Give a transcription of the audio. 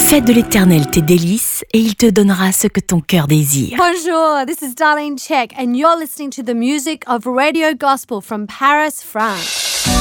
Fais de l'Éternel tes délices et il te donnera ce que ton cœur désire. Bonjour, this is Darlene Check and you're listening to the music of Radio Gospel from Paris, France.